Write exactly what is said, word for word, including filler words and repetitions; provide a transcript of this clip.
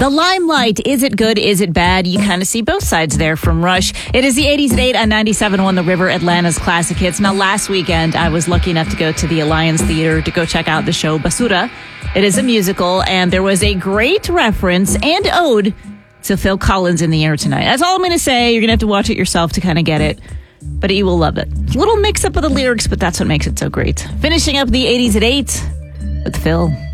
The Limelight. Is it good? Is it bad? You kind of see both sides there from Rush. It is the eighties at eight on ninety-seven point one The River, Atlanta's classic hits. Now, last weekend, I was lucky enough to go to the Alliance Theater to go check out the show Basura. It is a musical, and there was a great reference and ode to Phil Collins in the air tonight. That's all I'm going to say. You're going to have to watch it yourself to kind of get it. But you will love it. It's a little mix-up of the lyrics, but that's what makes it so great. Finishing up the eighties at eight with Phil.